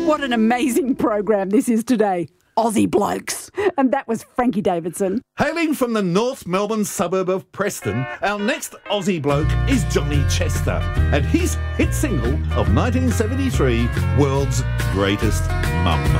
What an amazing program this is today. Aussie blokes. And that was Frankie Davidson. Hailing from the North Melbourne suburb of Preston, our next Aussie bloke is Johnny Chester and his hit single of 1973, World's Greatest Mum.